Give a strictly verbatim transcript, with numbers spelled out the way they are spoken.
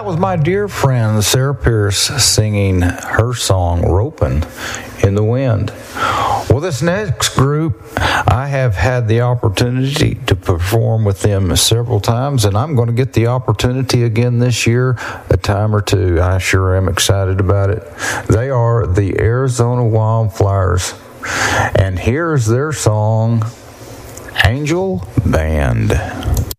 that was my dear friend Sarah Pierce singing her song Ropin' in the Wind. Well, this next group, I have had the opportunity to perform with them several times, and I'm going to get the opportunity again this year, a time or two. I sure am excited about it. They are the Arizona Wildflowers, and here's their song, Angel Band.